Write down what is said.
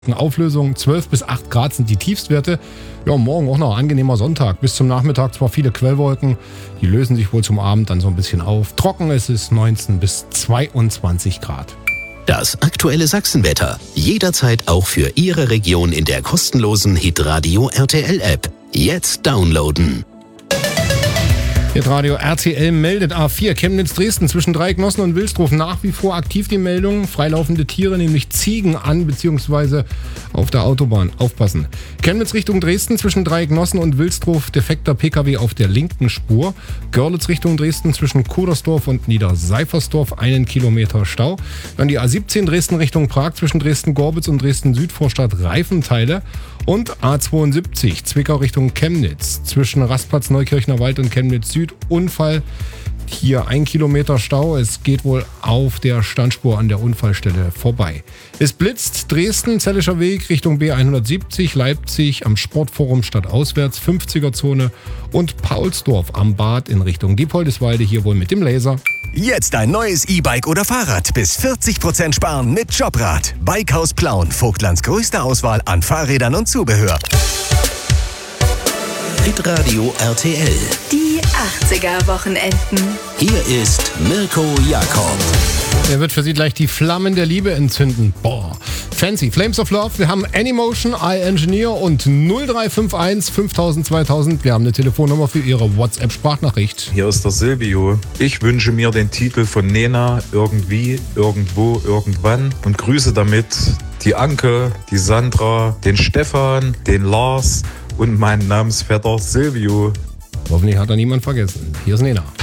Auflösung 12 bis 8 Grad sind die Tiefstwerte. Ja, morgen auch noch ein angenehmer Sonntag. Bis zum Nachmittag zwar viele Quellwolken, die lösen sich wohl zum Abend dann so ein bisschen auf. Trocken ist es 19 bis 22 Grad. Das aktuelle Sachsenwetter. Jederzeit auch für Ihre Region in der kostenlosen Hitradio RTL App. Jetzt downloaden. Hitradio RTL meldet A4 Chemnitz-Dresden zwischen Dreiecknossen und Wilsdruf nach wie vor aktiv die Meldung. Freilaufende Tiere, nämlich Ziegen an bzw. auf der Autobahn. Aufpassen. Chemnitz Richtung Dresden zwischen Dreiecknossen und Wilsdruf defekter Pkw auf der linken Spur. Görlitz Richtung Dresden zwischen Kudersdorf und Niederseifersdorf 1 Kilometer Stau. Dann die A17 Dresden Richtung Prag zwischen Dresden-Gorbitz und Dresden-Südvorstadt Reifenteile. Und A72 Zwickau Richtung Chemnitz zwischen Rastplatz Neukirchner Wald und Chemnitz Süd. Unfall, hier 1 Kilometer Stau. Es geht wohl auf der Standspur an der Unfallstelle vorbei. Es blitzt Dresden, Zellischer Weg Richtung B170, Leipzig am Sportforum stadtauswärts, 50er-Zone und Paulsdorf am Bad in Richtung Diepoldeswalde, hier wohl mit dem Laser. Jetzt ein neues E-Bike oder Fahrrad bis 40% sparen mit Jobrad. Bikehaus Plauen, Vogtlands größte Auswahl an Fahrrädern und Zubehör. Hitradio RTL. Die 80er-Wochenenden. Hier ist Mirko Jakob. Er wird für Sie gleich die Flammen der Liebe entzünden. Boah. Fancy. Flames of Love. Wir haben Anymotion, iEngineer und 0351 5000 2000. Wir haben eine Telefonnummer für Ihre WhatsApp-Sprachnachricht. Hier ist der Silvio. Ich wünsche mir den Titel von Nena, Irgendwie, Irgendwo, Irgendwann und grüße damit die Anke, die Sandra, den Stefan, den Lars und meinen Namensvetter Silvio. Hoffentlich hat da niemand vergessen. Hier ist Nena.